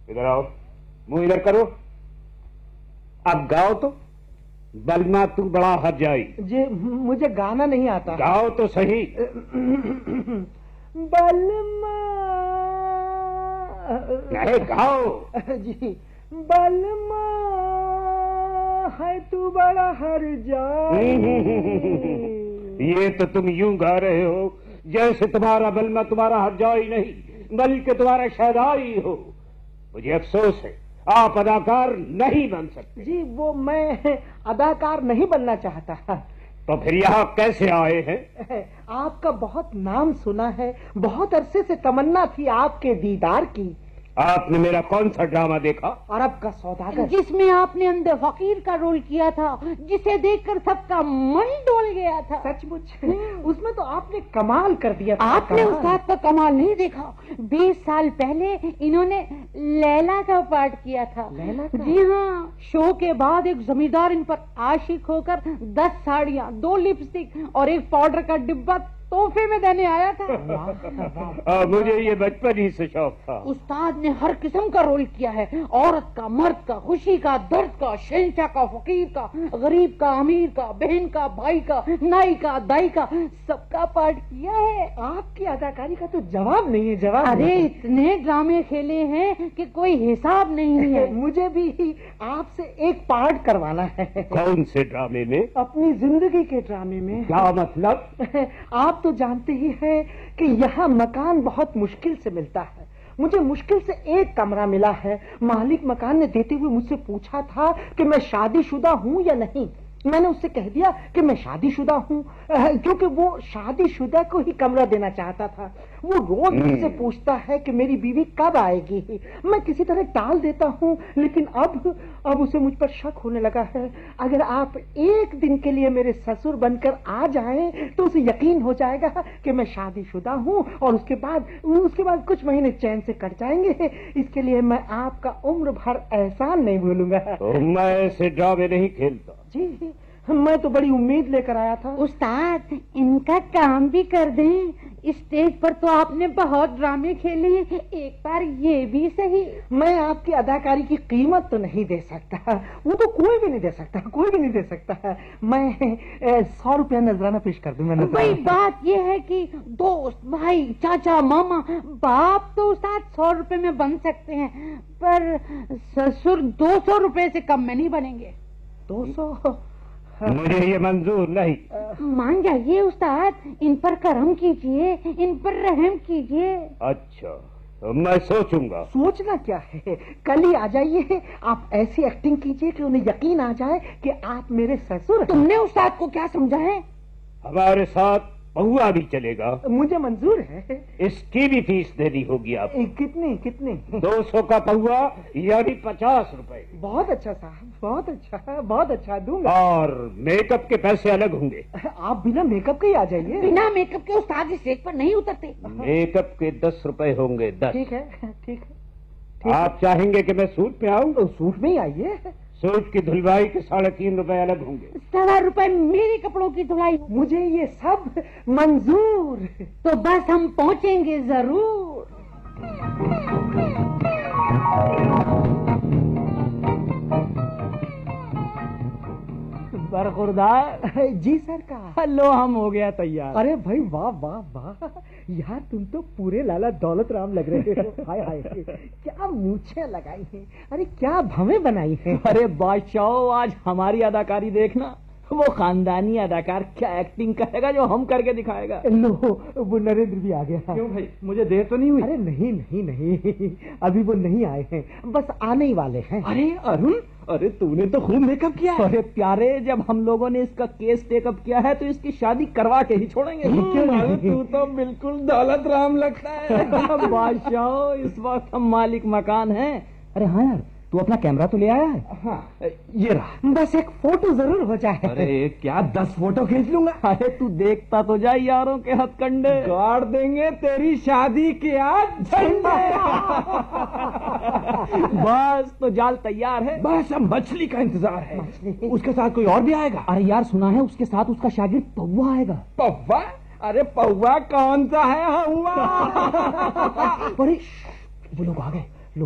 इधर आओ, मुंह इधर करो। अब गाओ तो। बलमा तू बड़ा हर्जाई। जी मुझे गाना नहीं आता। गाओ तो सही। बलमा। नहीं गाओ। जी बलमा है तू बड़ा हर्जाई। ये तो तुम यूं गा रहे हो जैसे तुम्हारा बलमा तुम्हारा हर्जाई नहीं बल्कि तुम्हारा शहदाई हो। मुझे अफसोस है, आप अदाकार नहीं बन सकते। जी वो मैं अदाकार नहीं बनना चाहता। तो फिर यहाँ कैसे आए हैं? आपका बहुत नाम सुना है, बहुत अरसे से तमन्ना थी आपके दीदार की। आपने मेरा कौन सा ड्रामा देखा? अरब का सौदागर, जिसमें आपने अंधे फकीर का रोल किया था, जिसे देखकर सबका मन डोल गया था। सचमुच उसमें तो आपने कमाल कर दिया था। आपने उस्ताद का कमाल नहीं देखा। 20 साल पहले इन्होंने लैला का पाठ किया था। लैला का? जी हाँ। शो के बाद एक जमींदार इन पर आशिक होकर 10 साड़ियाँ, 2 लिपस्टिक और एक पाउडर का डिब्बा तोहफे में देने आया था। मुझे ये बचपन ही से शौक था। उस्ताद ने हर किस्म का रोल किया है, औरत का, मर्द का, खुशी का, दर्द का, शहंशाह का, फकीर का, गरीब का, अमीर का, बहन का, भाई का, नाई का, दाई का, सबका पार्ट किया है। आपकी अदाकारी का तो जवाब नहीं है। जवाब अरे इतने ड्रामे खेले हैं कि कोई हिसाब नहीं है। मुझे भी आपसे एक पार्ट करवाना है। कौन से ड्रामे में? अपनी जिंदगी के ड्रामे में। क्या मतलब? आप तो जानते ही हैं कि यहाँ मकान बहुत मुश्किल से मिलता है। मुझे मुश्किल से एक कमरा मिला है। मालिक मकान ने देते हुए मुझसे पूछा था कि मैं शादीशुदा हूँ या नहीं। मैंने उससे कह दिया कि मैं शादीशुदा हूँ, क्योंकि वो शादीशुदा को ही कमरा देना चाहता था। वो रोज मुझसे पूछता है कि मेरी बीवी कब आएगी। मैं किसी तरह टाल देता हूँ, लेकिन अब उसे मुझ पर शक होने लगा है। अगर आप एक दिन के लिए मेरे ससुर बनकर आ जाएं, तो उसे यकीन हो जाएगा कि मैं शादीशुदा हूँ, और उसके बाद कुछ महीने चैन से कट जाएंगे। इसके लिए मैं आपका उम्र भर एहसान नहीं भूलूंगा। तो मैं ऐसे ड्रामे नहीं खेलता। जी मैं तो बड़ी उम्मीद लेकर आया था। उस्ताद इनका काम भी कर दें। स्टेज पर तो आपने बहुत ड्रामे खेले, एक बार ये भी सही। मैं आपकी अदाकारी की कीमत तो नहीं दे सकता, वो तो कोई भी नहीं दे सकता, कोई भी नहीं दे सकता। मैं 100 रुपया नजराना पेश कर दूंगा। भाई बात ये है कि दोस्त, भाई, चाचा, मामा, बाप तो उस्ताद 100 रुपए में बन सकते हैं, पर ससुर 200 रुपए से कम में नहीं बनेंगे। 200? मुझे ये मंजूर नहीं। मान जाइए उस्ताद, इन पर करम कीजिए, इन पर रहम कीजिए। अच्छा, मैं सोचूंगा। सोचना क्या है, कल ही आ जाइए। आप ऐसी एक्टिंग कीजिए कि उन्हें यकीन आ जाए कि आप मेरे ससुर हैं। तुमने उस्ताद को क्या समझा है? हमारे साथ पहुआ भी चलेगा। मुझे मंजूर है। इसकी भी फीस देनी होगी आपको। कितनी? 200 का पहुआ यानी 50 रुपए। बहुत अच्छा साहब, बहुत अच्छा दूंगा। और मेकअप के पैसे अलग होंगे। आप बिना मेकअप के ही आ जाइए। बिना मेकअप के उस्ताद इस स्टेज पर नहीं उतरते। मेकअप के 10 रुपए होंगे। 10। ठीक है। आप चाहेंगे कि मैं सूट में आऊं? तो सूट में ही आइए। सूट की धुलवाई के 3.5 रुपए अलग होंगे। 1.25 रुपए मेरे कपड़ों की धुलाई। मुझे ये सब मंजूर। तो बस हम पहुंचेंगे जरूर। बरखुरदार। जी सरकार। लो हम हो गया तैयार। अरे भाई वाह यार, तुम तो पूरे लाला दौलत राम लग रहे हो। हाय क्या मूछें लगाई हैं, अरे क्या भवें बनाई हैं। अरे बादशाह, आज हमारी अदाकारी देखना। वो खानदानी अदाकार क्या एक्टिंग करेगा जो हम करके दिखाएगा। लो वो नरेंद्र भी आ गया। क्यों भाई, मुझे देर तो नहीं हुई? अरे नहीं अभी वो नहीं आए हैं, बस आने ही वाले हैं। अरे अरुण, अरे तूने तो खूब मेकअप किया है। अरे प्यारे, जब हम लोगों ने इसका केस टेकअप किया है तो इसकी शादी करवा के ही छोड़ेंगे। तू तो बिल्कुल दौलत राम लगता है। बादशाह, इस वक्त हम मालिक मकान हैं। अरे हाँ यार, तू अपना कैमरा तो ले आया है? हाँ, ये रहा। बस एक फोटो जरूर हो जाए। अरे क्या 10 फोटो खींच लूंगा। अरे तू देखता तो जा यारों के हथकंडे। गाड़ देंगे तेरी शादी के आज झंडे। बस तो जाल तैयार है, बस अब मछली का इंतजार है। उसके साथ कोई और भी आएगा? अरे यार सुना है उसके साथ उसका शागिर्द पौवा आएगा। पौवा? अरे पौवा कौन सा है? हुआ। अरे वो लोग आ गए।